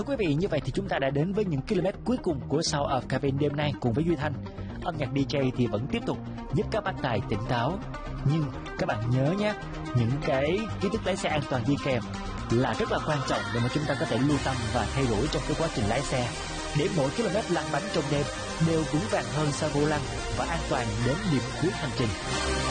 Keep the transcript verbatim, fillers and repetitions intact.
quý vị, như vậy thì chúng ta đã đến với những km cuối cùng của Sound of Cabin đêm nay cùng với Duy Thanh. Âm nhạc đê gi thì vẫn tiếp tục giúp các bác tài tỉnh táo, nhưng các bạn nhớ nhé, những cái kiến thức lái xe an toàn đi kèm là rất là quan trọng để mà chúng ta có thể lưu tâm và thay đổi trong cái quá trình lái xe, để mỗi km lăn bánh trong đêm đều vững vàng hơn sau vô lăng và an toàn đến điểm cuối hành trình.